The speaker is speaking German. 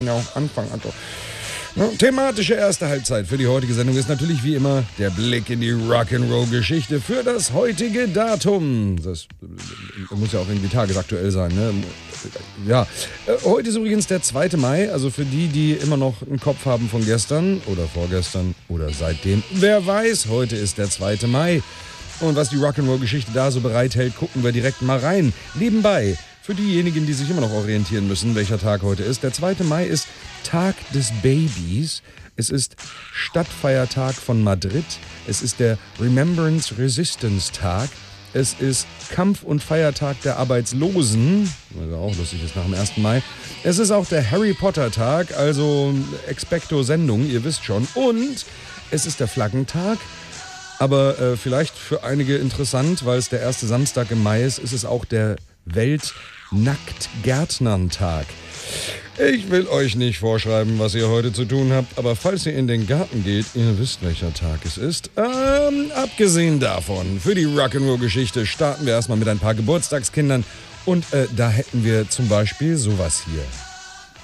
Genau, Anfang. Also. Ja, thematische erste Halbzeit für die heutige Sendung ist natürlich wie immer der Blick in die Rock'n'Roll-Geschichte für das heutige Datum. Das muss ja auch irgendwie tagesaktuell sein, ne? Ja, heute ist übrigens der 2. Mai, also für die, die immer noch einen Kopf haben von gestern oder vorgestern oder seitdem. Wer weiß, heute ist der 2. Mai. Und was die Rock'n'Roll-Geschichte da so bereithält, gucken wir direkt mal rein. Nebenbei, für diejenigen, die sich immer noch orientieren müssen, welcher Tag heute ist. Der 2. Mai ist Tag des Babys. Es ist Stadtfeiertag von Madrid. Es ist der Remembrance Resistance Tag. Es ist Kampf- und Feiertag der Arbeitslosen, was auch lustig ist nach dem 1. Mai. Es ist auch der Harry Potter Tag, also Expecto Sendung, ihr wisst schon. Und es ist der Flaggentag. Aber vielleicht für einige interessant, weil es der erste Samstag im Mai ist, ist es auch der Welt-Nackt-Gärtnern-Tag. Ich will euch nicht vorschreiben, was ihr heute zu tun habt, aber falls ihr in den Garten geht, ihr wisst, welcher Tag es ist. Abgesehen davon, für die Rock'n'Roll-Geschichte starten wir erstmal mit ein paar Geburtstagskindern. Und da hätten wir zum Beispiel sowas hier.